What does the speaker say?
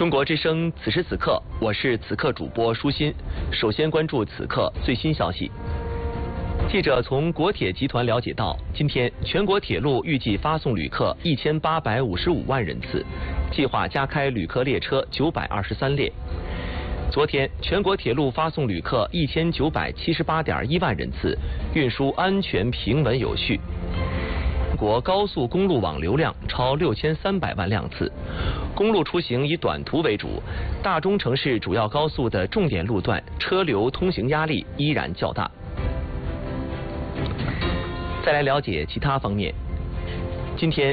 中国之声，此时此刻，我是此刻主播舒心。首先关注此刻最新消息。记者从国铁集团了解到，今天全国铁路预计发送旅客1855万人次，计划加开旅客列车923列。昨天，全国铁路发送旅客1978.1万人次，运输安全平稳有序。中国高速公路网流量超6300万辆次，公路出行以短途为主，大中城市主要高速的重点路段车流通行压力依然较大。再来了解其他方面，今天